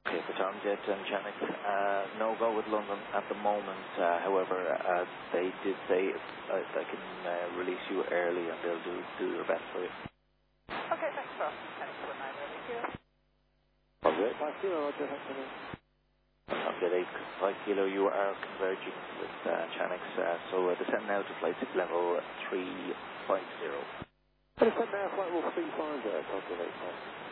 Okay, for Tomjet and Chanik, no go with London at the moment. However, they did say they can release you early and they'll do their best for you. Okay, thanks, sir. Thanks for 9 early here. Okay. 5 kilo, Roger. Tomjet 8, 5 kilo, you are converging with Chanik, so descend now to flight level 350. Descend now, flight level 350, Tomjet 8.